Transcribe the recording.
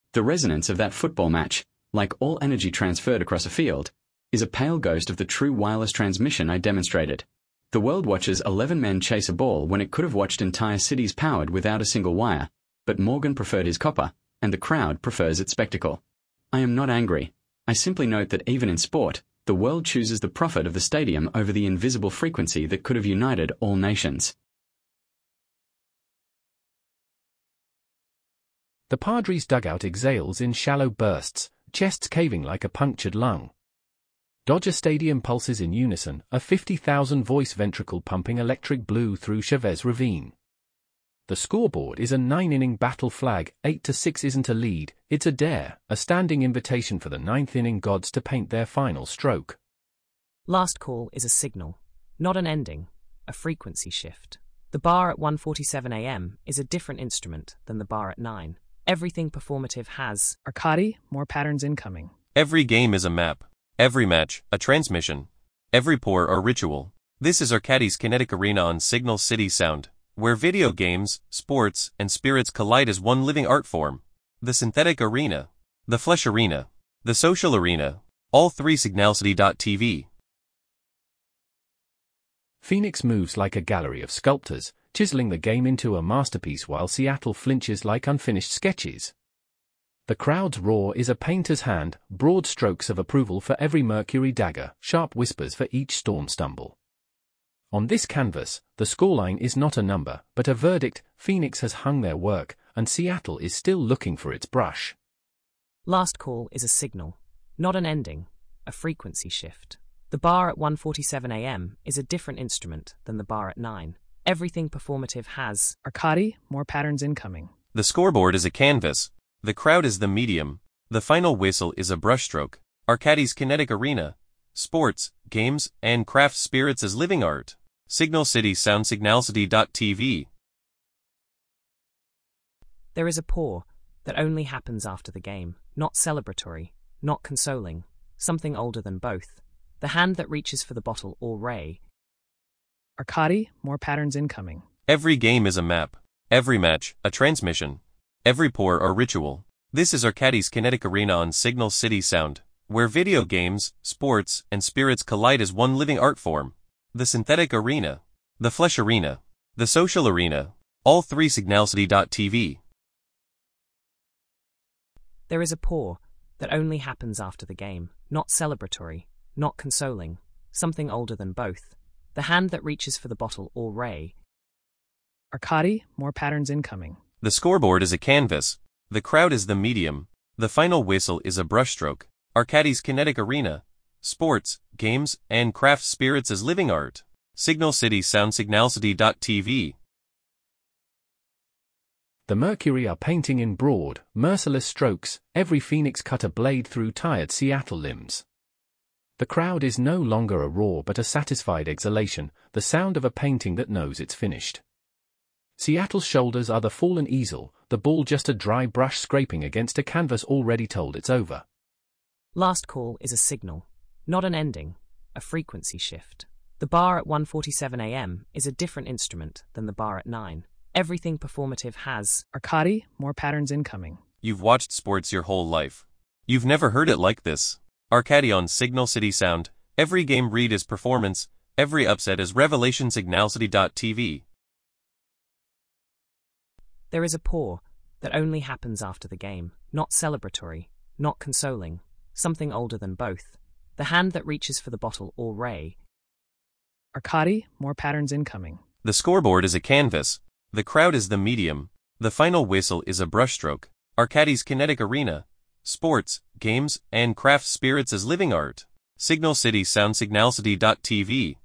The resonance of that football match, like all energy transferred across a field, is a pale ghost of the true wireless transmission I demonstrated. The world watches 11 men chase a ball when it could have watched entire cities powered without a single wire, but Morgan preferred his copper, and the crowd prefers its spectacle. I am not angry. I simply note that even in sport, the world chooses the profit of the stadium over the invisible frequency that could have united all nations. The Padres' dugout exhales in shallow bursts, chests caving like a punctured lung. Dodger Stadium pulses in unison, a 50,000-voice ventricle pumping electric blue through Chavez Ravine. The scoreboard is a 9-inning battle flag. 8-6 isn't a lead, it's a dare, a standing invitation for the ninth-inning gods to paint their final stroke. Last call is a signal, not an ending, a frequency shift. The bar at 1:47 a.m. is a different instrument than the bar at 9. Everything performative has Arcadi, more patterns incoming. Every game is a map. Every match, a transmission. Every pour, a ritual. This is Arcadi's Kinetic Arena on Signal City Sound, where video games, sports, and spirits collide as one living art form. The synthetic arena, the flesh arena, the social arena, all three Signalcity.tv. Phoenix moves like a gallery of sculptors, chiseling the game into a masterpiece while Seattle flinches like unfinished sketches. The crowd's roar is a painter's hand, broad strokes of approval for every Mercury dagger, sharp whispers for each storm stumble. On this canvas, the scoreline is not a number, but a verdict. Phoenix has hung their work, and Seattle is still looking for its brush. Last call is a signal, not an ending, a frequency shift. The bar at 1:47 a.m. is a different instrument than the bar at 9. Everything performative has Arcadi, more patterns incoming. The scoreboard is a canvas. The crowd is the medium. The final whistle is a brushstroke. Arcadi's Kinetic Arena. Sports, games, and craft spirits as living art. Signal City Sound Signalcity.tv. There is a pour that only happens after the game, not celebratory, not consoling, something older than both. The hand that reaches for the bottle or ray. Arcadi, more patterns incoming. Every game is a map. Every match, a transmission. Every pour, a ritual. This is Arcadi's Kinetic Arena on Signal City Sound, where video games, sports, and spirits collide as one living art form. The synthetic arena, the flesh arena, the social arena, all three Signalcity.tv. There is a pour that only happens after the game, not celebratory, not consoling, something older than both. The hand that reaches for the bottle or ray. Arcadi, more patterns incoming. The scoreboard is a canvas. The crowd is the medium. The final whistle is a brushstroke. Arcadi's Kinetic Arena. Sports, games, and craft spirits as living art. Signal City Sound Signalcity.tv. The Mercury are painting in broad, merciless strokes. Every Phoenix cut a blade through tired Seattle limbs. The crowd is no longer a roar but a satisfied exhalation, the sound of a painting that knows it's finished. Seattle's shoulders are the fallen easel, the ball just a dry brush scraping against a canvas already told it's over. Last call is a signal, not an ending, a frequency shift. The bar at 1:47 a.m. is a different instrument than the bar at 9. Everything performative has Arcadi, more patterns incoming. You've watched sports your whole life. You've never heard it like this. Arcadi on Signal City Sound. Every game read is performance. Every upset is revelation. Signalcity.tv. There is a pour that only happens after the game, not celebratory, not consoling, something older than both. The hand that reaches for the bottle or ray. Arcadi, more patterns incoming. The scoreboard is a canvas. The crowd is the medium. The final whistle is a brushstroke. Arcadi's Kinetic Arena. Sports, games, and craft spirits as living art. Signal City Sound Signalcity.tv.